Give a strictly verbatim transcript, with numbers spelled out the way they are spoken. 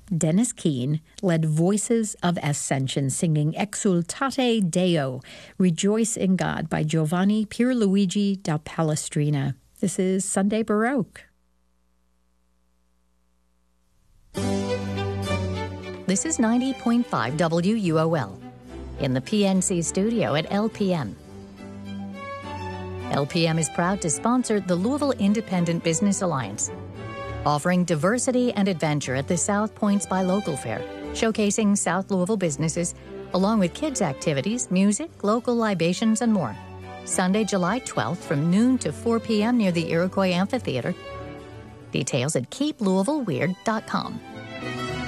Dennis Keane led Voices of Ascension, singing Exultate Deo, Rejoice in God, by Giovanni Pierluigi da Palestrina. This is Sunday Baroque. This is ninety point five W U O L, in the P N C studio at L P M. L P M is proud to sponsor the Louisville Independent Business Alliance, offering diversity and adventure at the South Points Buy Local Fair, showcasing South Louisville businesses, along with kids' activities, music, local libations, and more. Sunday, July twelfth from noon to four p.m. near the Iroquois Amphitheater. Details at keep louisville weird dot com.